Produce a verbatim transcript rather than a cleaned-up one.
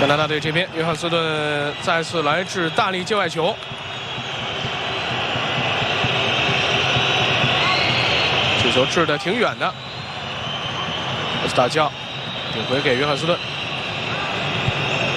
加拿大队这边，约翰斯顿再次来掷大力界外球。这球掷的挺远的，斯塔教顶回给约翰斯顿。